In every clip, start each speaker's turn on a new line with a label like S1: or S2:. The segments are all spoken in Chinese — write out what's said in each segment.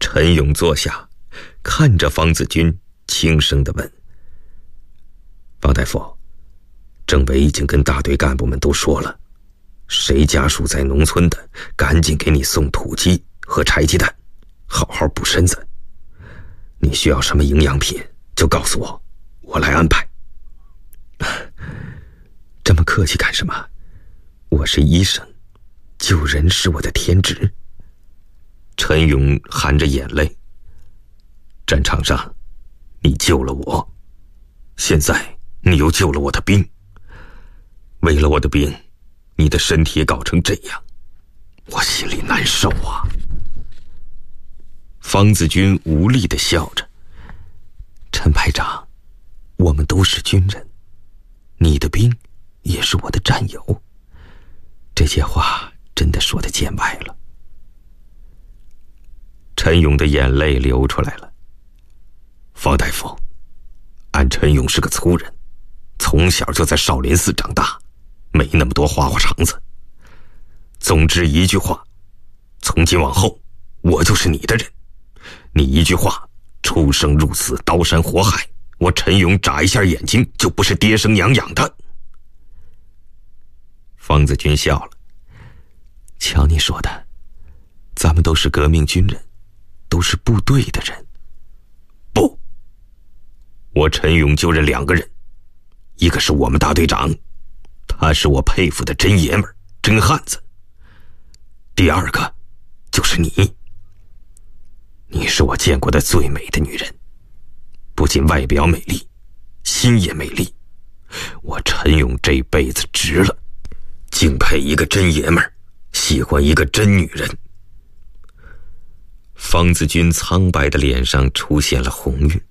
S1: 陈勇坐下，看着方子军，轻声地问：方大夫，政委已经跟大队干部们都说了，谁家属在农村的，赶紧给你送土鸡和柴鸡蛋，好好补身子。你需要什么营养品就告诉我，我来安排。
S2: 这么客气干什么？我是医生，救人是我的天职。
S1: 陈勇含着眼泪：战场上你救了我，现在你又救了我的兵，为了我的兵，你的身体搞成这样，我心里难受啊。方子军无力地笑着：
S2: 陈排长，我们都是军人，你的兵也是我的战友，这些话真的说得见外了。
S1: 陈勇的眼泪流出来了。方大夫，俺陈勇是个粗人，从小就在少林寺长大，没那么多花花肠子。总之一句话，从今往后我就是你的人，你一句话，出生入死，刀山火海，我陈勇眨一下眼睛就不是爹生娘养的。方子军笑了：
S2: 瞧你说的，咱们都是革命军人，都是部队的人。
S1: 不，我陈勇就认2个人，一个是我们大队长，他是我佩服的真爷们儿，真汉子。第2个就是你，你是我见过的最美的女人，不仅外表美丽，心也美丽。我陈勇这辈子值了，敬佩一个真爷们儿，喜欢一个真女人。方子军苍白的脸上出现了红晕。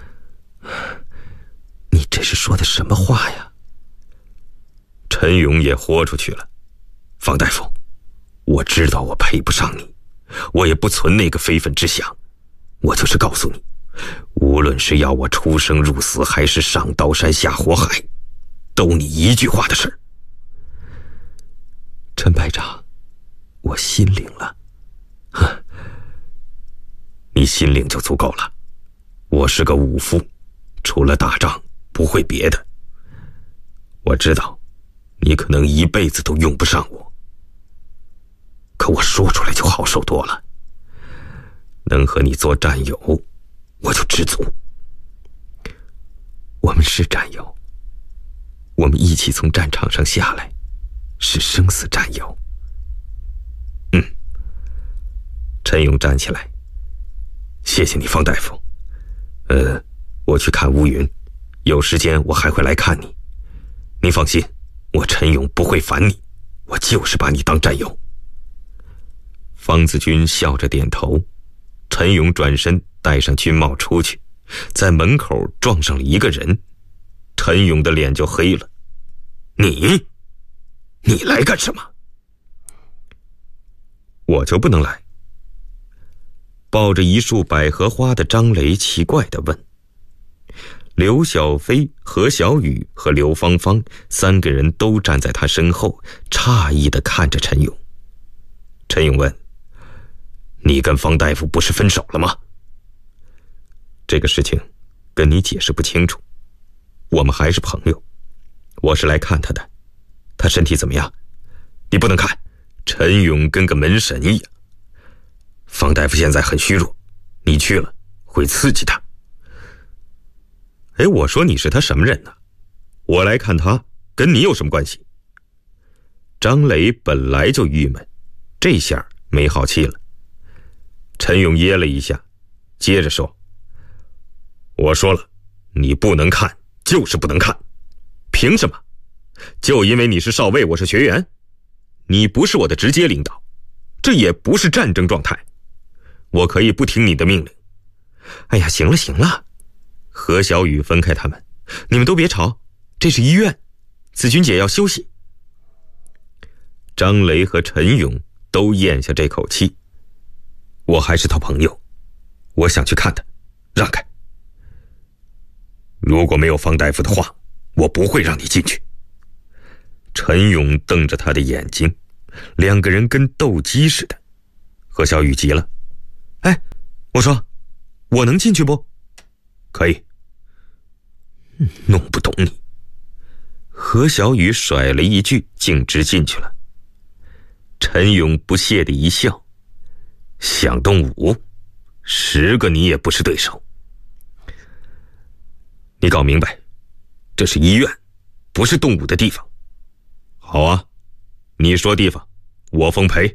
S2: 你这是说的什么话呀？
S1: 陈勇也豁出去了：方大夫，我知道我配不上你，我也不存那个非分之想，我就是告诉你，无论是要我出生入死，还是上刀山下火海，都你一句话的事儿。
S2: 陈排长，我心领了。
S1: 你心领就足够了，我是个武夫，除了打仗不会别的。我知道你可能一辈子都用不上我，可我说出来就好受多了。能和你做战友，我就知足。
S2: 我们是战友，我们一起从战场上下来，是生死战友。
S1: 陈勇站起来：谢谢你，方大夫。我去看乌云，有时间我还会来看你。您放心，我陈勇不会烦你，我就是把你当战友。方子军笑着点头。陈勇转身戴上军帽出去，在门口撞上了一个人。陈勇的脸就黑了：你来干什么？我就不能来？抱着一束百合花的张雷奇怪地问。刘小飞、何小雨和刘芳芳3个人都站在他身后，诧异地看着陈勇。陈勇问：你跟方大夫不是分手了吗？这个事情跟你解释不清楚，我们还是朋友。我是来看他的，他身体怎么样？你不能看，陈勇跟个门神一样。方大夫现在很虚弱，你去了会刺激他。我说你是他什么人呢？我来看他跟你有什么关系？张磊本来就郁闷，这下没好气了。陈勇噎了一下，接着说：我说了，你不能看就是不能看。凭什么？就因为你是少尉，我是学员，你不是我的直接领导，这也不是战争状态，我可以不听你的命令。哎呀，行了行了，何小雨分开他们，你们都别吵，这是医院，子君姐要休息。张雷和陈勇都咽下这口气。我还是他朋友，我想去看他，让开。如果没有方大夫的话，我不会让你进去。陈勇瞪着他的眼睛，2个人跟斗鸡似的。何小雨急了： 我说，我能进去不？可以。弄不懂你。何小雨甩了一句，径直进去了。陈勇不屑地一笑，想动武，10个你也不是对手。你搞明白，这是医院，不是动武的地方。好啊，你说地方，我奉陪。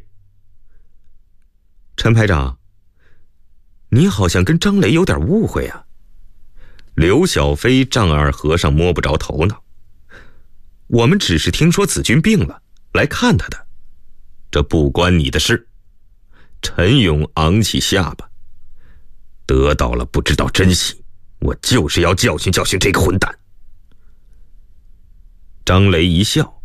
S1: 陈排长，你好像跟张雷有点误会啊。刘小飞丈二和尚摸不着头脑，我们只是听说子君病了，来看他的，这不关你的事。陈勇昂起下巴，得到了不知道珍惜，我就是要教训教训这个混蛋。张雷一笑，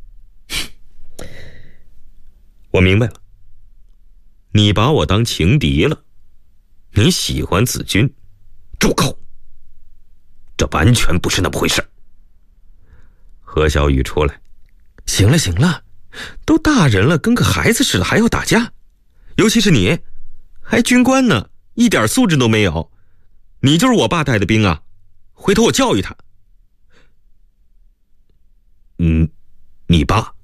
S1: 我明白了，你把我当情敌了，你喜欢子君。住口，这完全不是那么回事。何小雨出来，行了行了，都大人了，跟个孩子似的还要打架，尤其是你，还军官呢，一点素质都没有。你就是我爸带的兵啊，回头我教育他。你爸？